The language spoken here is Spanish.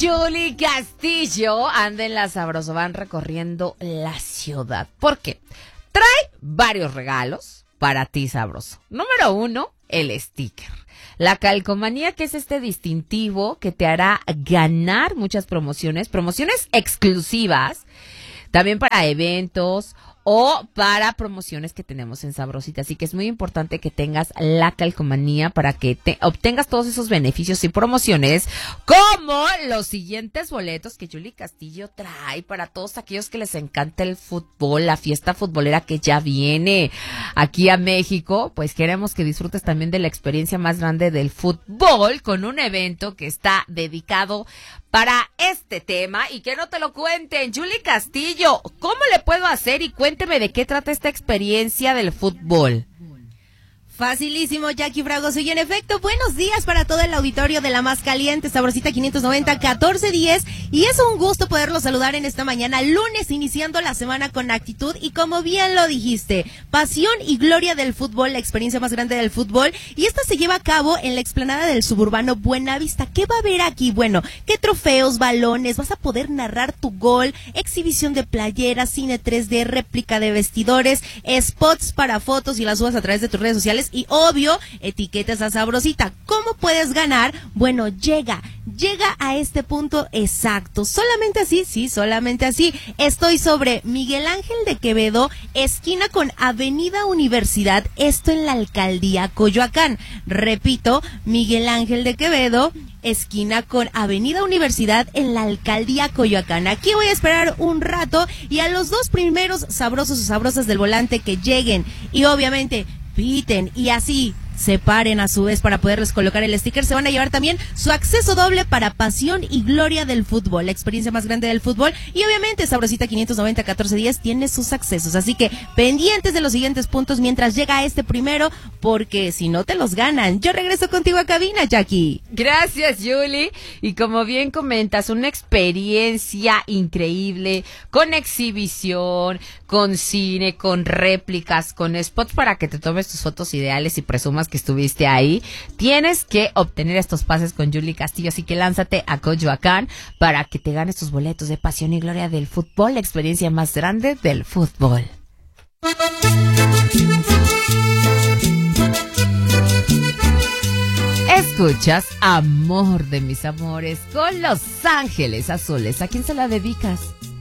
Julie Castillo anda en la Sabroso, van recorriendo la ciudad. ¿Por qué? Trae varios regalos para ti, sabroso. Número 1, el sticker. La calcomanía, que es este distintivo que te hará ganar muchas promociones exclusivas, también para eventos o para promociones que tenemos en Sabrosita. Así que es muy importante que tengas la calcomanía para que obtengas todos esos beneficios y promociones, como los siguientes boletos que Julie Castillo trae para todos aquellos que les encanta el fútbol, la fiesta futbolera que ya viene aquí a México. Pues queremos que disfrutes también de la experiencia más grande del fútbol con un evento que está dedicado para este tema y que no te lo cuenten. Julie Castillo, ¿cómo le puedo hacer? Y cuénteme de qué trata esta experiencia del fútbol. Facilísimo, Jackie Fragoso. Y en efecto, buenos días para todo el auditorio de la más caliente, Sabrosita 590-1410. Y es un gusto poderlo saludar en esta mañana, lunes, iniciando la semana con actitud. Y como bien lo dijiste, pasión y gloria del fútbol, la experiencia más grande del fútbol. Y esta se lleva a cabo en la explanada del suburbano Buenavista. ¿Qué va a haber aquí? Bueno, ¿qué trofeos, balones? Vas a poder narrar tu gol, exhibición de playeras, cine 3D, réplica de vestidores, spots para fotos y las subas a través de tus redes sociales. Y obvio, etiquetas a Sabrosita. ¿Cómo puedes ganar? Bueno, llega a este punto exacto. Solamente así, sí, solamente así. Estoy sobre Miguel Ángel de Quevedo, esquina con Avenida Universidad, esto en la alcaldía Coyoacán. Repito, Miguel Ángel de Quevedo, esquina con Avenida Universidad en la alcaldía Coyoacán. Aquí voy a esperar un rato y a los dos primeros sabrosos o sabrosas del volante que lleguen y obviamente piten y así se paren a su vez para poderles colocar el sticker, se van a llevar también su acceso doble para pasión y gloria del fútbol, la experiencia más grande del fútbol. Y obviamente Sabrosita 590-1410 tiene sus accesos, así que pendientes de los siguientes puntos mientras llega este primero, porque si no te los ganan. Yo regreso contigo a cabina, Jackie. Gracias, Julie. Y como bien comentas, una experiencia increíble, con exhibición, con cine, con réplicas, con spots para que te tomes tus fotos ideales y presumas que estuviste ahí. Tienes que obtener estos pases con Julie Castillo, así que lánzate a Coyoacán para que te ganes tus boletos de pasión y gloria del fútbol, la experiencia más grande del fútbol. Escuchas Amor de mis amores con Los Ángeles Azules. ¿A quién se la dedicas?